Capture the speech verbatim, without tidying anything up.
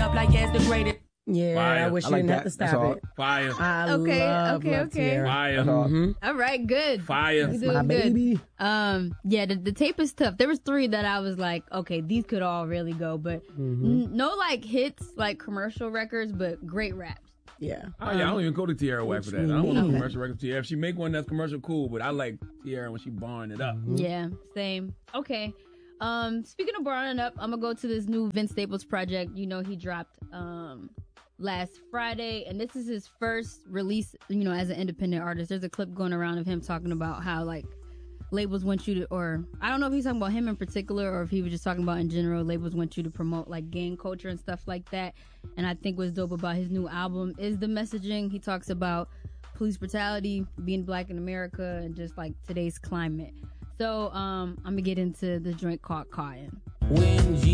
up like yeah, it's the greatest. Yeah, Fire. I wish I you like didn't that. have to That's stop all. it. Fire. I Okay, love, okay, love okay. Tierra. Fire. That's all. Mhm. All right, good. Fire. You That's doing my good. baby. Um, yeah, the, the tape is tough. There was three that I was like, okay, these could all really go, but Mm-hmm. n- no like hits, like commercial records, but great raps. Yeah. Oh, yeah, I don't even go to Tierra Whack for that. I don't want no mean? commercial record Tierra. If she make one that's commercial, cool, but I like Tierra when she barring it up. Yeah, same. Okay. Um, speaking of barring up, I'm gonna go to this new Vince Staples project. You know, he dropped um last Friday, and this is his first release, you know, as an independent artist. There's a clip going around of him talking about how like labels want you to, or I don't know if he's talking about him in particular or if he was just talking about in general, labels want you to promote like gang culture and stuff like that. And I think what's dope about his new album is the messaging. He talks about police brutality, being black in America, and just like today's climate. So um I'm gonna get into the joint called Cotton. When